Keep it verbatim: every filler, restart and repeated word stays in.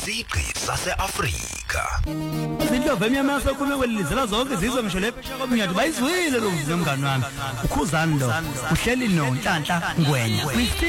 isigqi sase-Afrika. Izinto vemnyamasa ukhulume kwelizela zonke izizwe ngisho lephesha komnyathi bayizwile lo mngani wami. Ukhuzani lo uhleli nonhlanhla ngwenya.